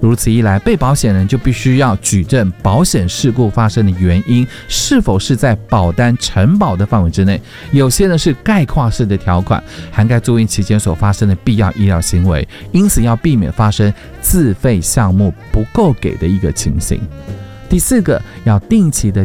如此一来，被保险人就必须要举证保险事故发生的原因是否是在保单承保的范围之内。有些呢是概括式的条款，涵盖住院期间所发生的必要医疗行为，因此要避免发生自费项目不够给的一个情形。第四个，要定期的